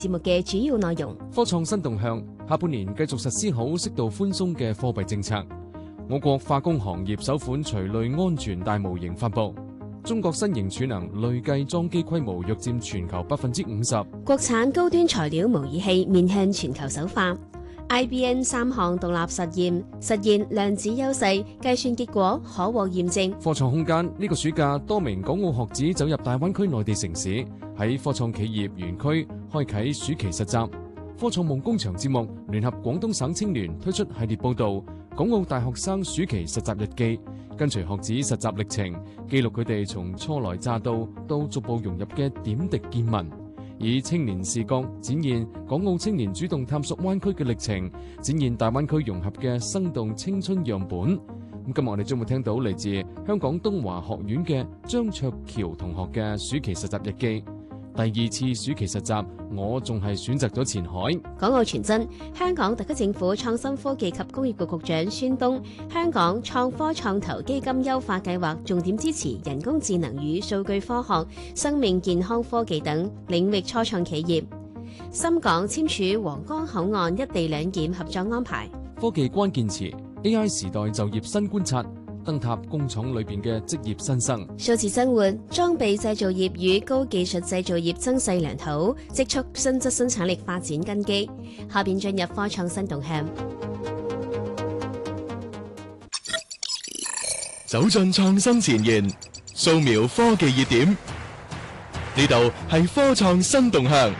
節目嘅主要內容。 科創新動向，下半年繼續實施好適度寬鬆嘅貨幣政策。我國化工行業首款錘煉安全大模型發布。中國新型儲能累計裝機規模約佔全球50%。 國產高端材料模擬器面向全球首發。IBM 3項獨立實驗實現量子優勢，計算結果可獲驗證。 科創空間呢個暑假，多名港澳學子走入大灣區內地城市，喺科創企業園區開啟暑期實習。科創夢工場節目聯合廣東省青聯推出系列報導，港澳大學生暑期實習日記，跟隨學子實習歷程，記錄佢哋從初來乍到到逐步融入嘅點滴見聞。以青年視角展現港澳青年主動探索灣區嘅歷程，展現大灣區融合嘅生動青春樣本。今日我哋將會聽到嚟自香港東華學院嘅張卓橋同學嘅暑期實習日記。第二次暑期實習，我仲係選擇咗前海。 港澳傳真，香港特區政府創新科技及工業局局長孫東，香港創科創投基金優化計劃重點支持人工智能與數據科學、生命健康科技等領域初創企業。深港簽署皇崗口岸一地兩檢合作安排。 科技關鍵詞 AI 時代就業新觀察，燈塔工廠裏邊嘅職業新生。 數字生活，裝備製造業與高技術製造業增勢良好，積蓄新質生產力發展根基。下邊進入科創新動向， 走進創新前沿，掃描科技熱點。呢度係科創新動向。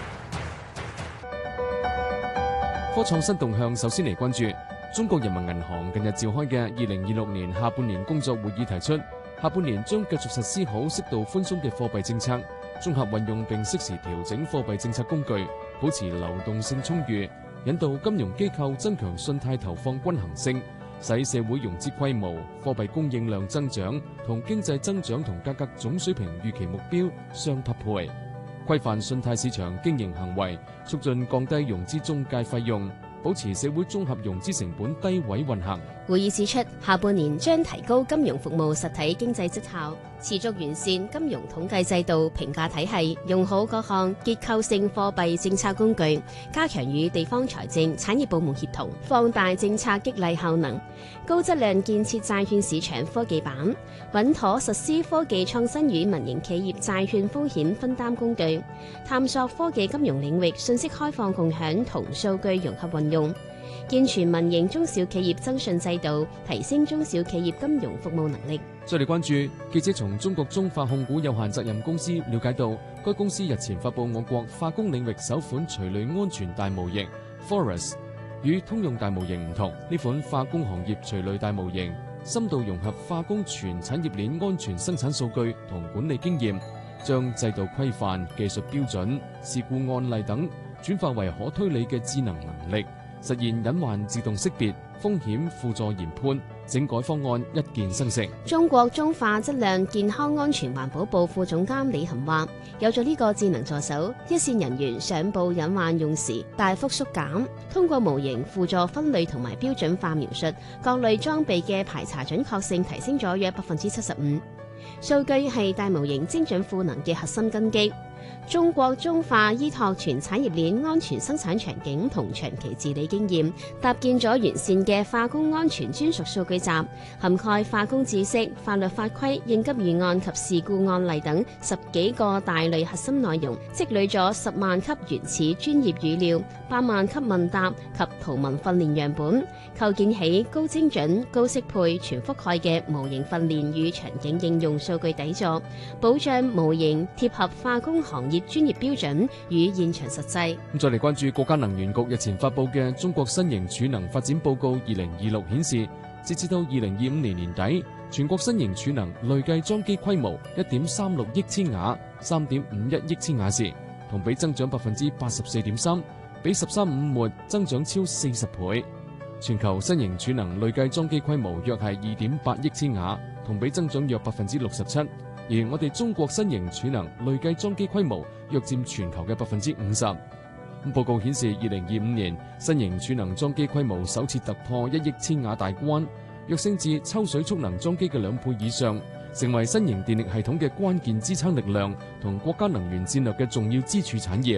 科創新動向首先嚟關注中國人民銀行近日召開嘅2026年下半年工作會議，提出下半年將繼續實施好適度寬鬆嘅貨幣政策，綜合運用並適時調整貨幣政策工具，保持流動性充裕，引導金融機構增強信貸投放均衡性，使社會融資規模、貨幣供應量增長同經濟增長同價格總水平預期目標相匹配，規範信貸市場經營行為，促進降低融資中介費用，保持社會綜合融資成本低位運行。 會議指出，下半年將提高金融服務實體經濟績效，持續完善金融統計制度評價體系，用好各項結構性貨幣政策工具，加強與地方財政、產業部門協同，放大政策激勵效能，高質量建設債券市場科技板，穩妥實施科技創新與民營企業債券風險分擔工具，探索科技金融領域信息開放共享同數據融合運用，健全民營中小企業增信制度，提升中小企業金融服務能力。 再嚟關注，記者從中國中化控股有限責任公司了解到，該公司日前發布我國化工領域首款錘煉安全大模型 Forest。與通用大模型唔同，呢款化工行業錘煉大模型深度融合化工全產業鏈安全生產數據同管理經驗，將制度規範、技術標準、事故案例等轉化為可推理嘅智能能力，實現隱患自動識別、風險輔助研判，整改方案一鍵生成。 中國中化質量健康安全環保部副總監李恒話，有咗呢個智能助手，一線人員上報隱患用時大幅縮減，通過模型輔助分類同埋標準化描述，各類裝備嘅排查準確性提升咗約75%。數據係大模型精準賦能嘅核心根基。中國中化依託全產業鏈安全生產場景同長期治理經驗，搭建咗完善嘅化工安全專屬數據集，涵蓋化工知識、法律法規、應急預案及事故案例等10幾個大類核心內容，積累咗10萬級原始專業語料、8萬級問答及圖文訓練樣本，構建起高精準、高適配、全覆蓋嘅模型訓練與場景應用數據底座，保障模型貼合化工行業專業標準與現場實際。 再嚟關注國家能源局日前發布嘅《中國新型儲能發展報告2026》顯示，截至到2025年年底，全國新型儲能累計裝機規模1.36億千瓦，3.51億千瓦時，同比增長84.3%，比13.5末增長超40倍。全球新型儲能累計裝機規模約係2.8億千瓦，同比增長約67%。而我哋中國新型儲能累計裝機規模約佔全球嘅50%。報告顯示，2025年新型儲能裝機規模首次突破1億千瓦大關，躍升至抽水蓄能裝機嘅2倍以上，成為新型電力系統嘅關鍵支撐力量同國家能源戰略嘅重要支柱產業。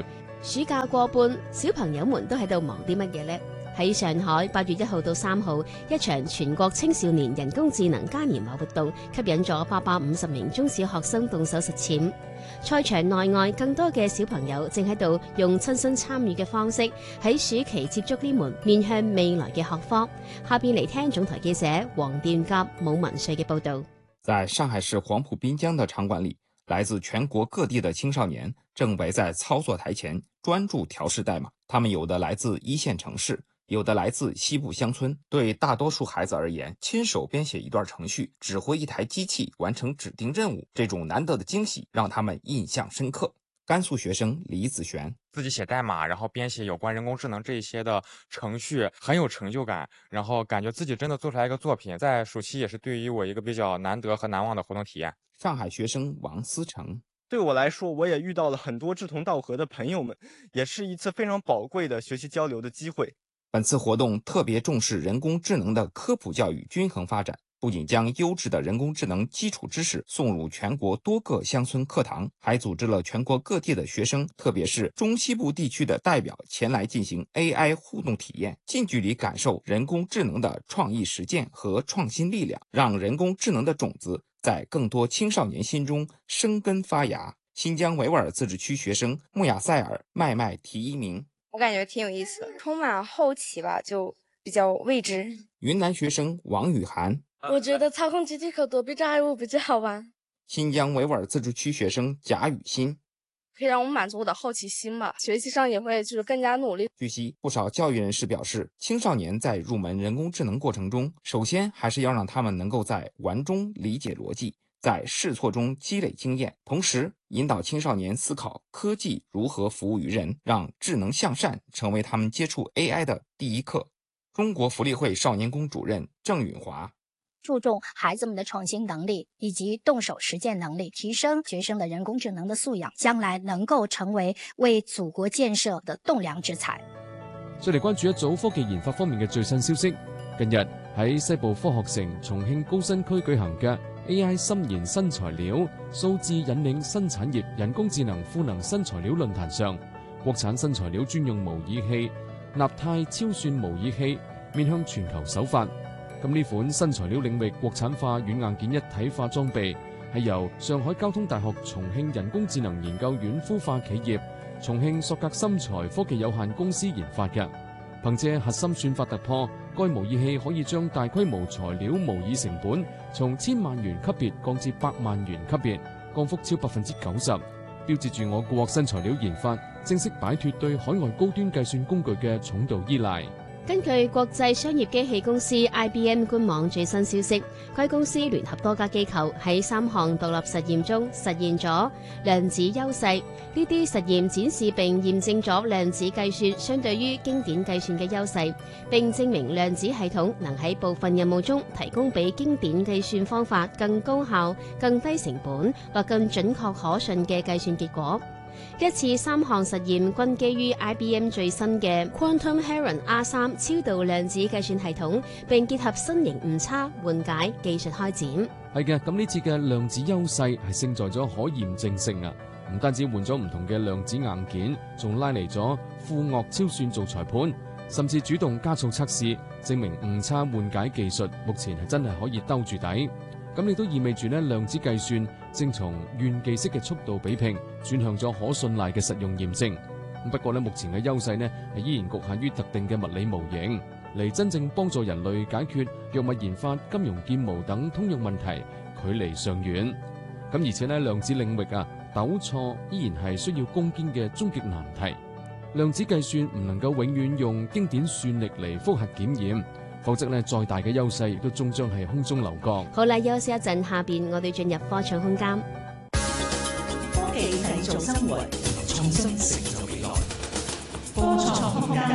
暑假過半，小朋友們都喺度忙啲乜嘢呢？喺上海8月1號到3號，一場全國青少年人工智能嘉年華活動吸引咗850名中小學生動手實踐。賽場內外更多嘅小朋友正喺度用親身參與嘅方式喺暑期接觸呢門面向未來嘅學科。下邊嚟聽總台記者黃殿甲、武文瑞嘅報道。 在上海市黃埔濱江的場館裏，來自全國各地的青少年正圍在操作台前專注調試代碼。他們有的來自一線城市，有的來自西部鄉村。對大多數孩子而言，親手編寫一段程序，指揮一台機器完成指定任務，這種難得的驚喜讓他們印象深刻。甘肅學生李子璇自己寫代碼，然後編寫有關人工智能這一些的程序，很有成就感，然後感覺自己真的做出來一個作品。在暑期也是對於我一個比較難得和難忘的活動體驗。 上海學生王思成， 對我來說，我也遇到了很多志同道合的朋友們，也是一次非常寶貴的學習交流的機會。 本次活動特別重視人工智能的科普教育均衡發展，不僅將優質的人工智能基礎知識送入全國多個鄉村課堂，還組織了全國各地的學生，特別是中西部地區的代表前來進行 AI 互動體驗，近距離感受人工智能的創意實踐和創新力量，讓人工智能的種子在更多青少年心中生根發芽。新疆維吾爾自治區學生穆亞塞爾麥麥提一名， 我感覺挺有意思的，充滿好奇吧，就比較未知。 雲南學生王雨涵， 我覺得操控機器可躲避障礙物比較好玩。 新疆維吾爾自治區學生賈雨欣， 可以讓我滿足我的好奇心吧，學習上也會就是更加努力。 據悉，不少教育人士表示，青少年在入門人工智能過程中，首先還是要讓他們能夠在玩中理解邏輯，在試錯中積累經驗，同時引導青少年思考科技如何服務於人，讓智能向善成為他們接觸 AI 的第一課。中國福利會少年宮主任鄭允華， 注重孩子們的創新能力以及動手實踐能力，提升學生的人工智能的素養，將來能夠成為為祖國建設的棟梁之才。 再嚟關注一組科技研發方面嘅最新消息。近日喺西部科學城重慶高新區舉行嘅 AI 深研新材料、數字引領新產業、人工智能賦能新材料論壇上，國產新材料專用模擬器納泰超算模擬器面向全球首發。咁呢款新材料領域國產化軟硬件一體化裝備係由上海交通大學重慶人工智能研究院孵化企業重慶索格深材科技有限公司研發嘅。憑借核心算法突破，該模擬器可以將大規模材料模擬成本從1000萬元級別降至100萬元級別，降幅超90%，標誌住我國新材料研發正式擺脫對海外高端計算工具嘅重度依賴。 根據國際商業機器公司 IBM 官網最新消息，該公司聯合多家機構喺3項獨立實驗中實現咗量子優勢。呢啲實驗展示並驗證咗量子計算相對於經典計算嘅優勢，並證明量子系統能喺部分任務中提供比經典計算方法更高效、更低成本或更準確可信嘅計算結果。一次3項實驗均基於 IBM 最新嘅 Quantum Heron R3 超導量子計算系統，並結合新型誤差緩解技術開展。 係嘅，咁呢次嘅量子優勢係勝在咗可驗證性啊！唔單止換咗唔同嘅量子硬件，仲拉嚟咗富岳超算做裁判，甚至主動加速測試，證明誤差緩解技術目前係真係可以兜住底。咁亦都意味住呢，量子計算正從炫技式嘅速度比拼轉向咗可信賴嘅實用驗證。不過呢，目前嘅優勢呢係依然局限於特定嘅物理模型，離真正幫助人類解決藥物研發、金融建模等通用問題距離尚遠。咁而且呢，量子領域糾錯依然係需要攻堅嘅終極難題。量子計算唔能夠永遠用經典算力嚟複核檢驗，否則呢，再大嘅優勢亦都終將係空中樓閣。 好啦，休息一陣，下邊我哋進入科創空間。 科技製造生活，創新成就未來。科創空間。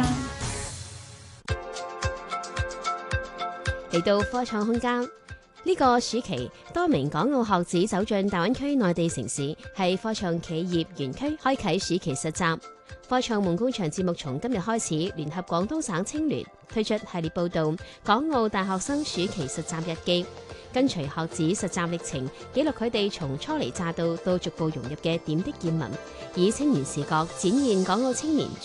嚟到科創空間，呢個暑期，多名港澳學子走進大灣區內地城市，喺科創企業園區開啟暑期實習。 科創夢工場節目從今日開始，聯合廣東省青聯推出系列報導港澳大學生暑期實習日記，跟隨學子實習歷程，記錄佢哋從初嚟乍到逐步融入嘅點滴見聞，以青年視角展現港澳青年